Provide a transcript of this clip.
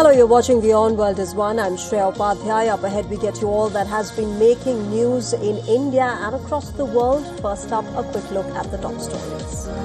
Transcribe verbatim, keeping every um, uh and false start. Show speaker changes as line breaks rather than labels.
Hello, you're watching Beyond World is One. I'm Shreya Upadhyay. Up ahead, we get you all that has been making news in India and across the world. First up, a quick look at the top stories.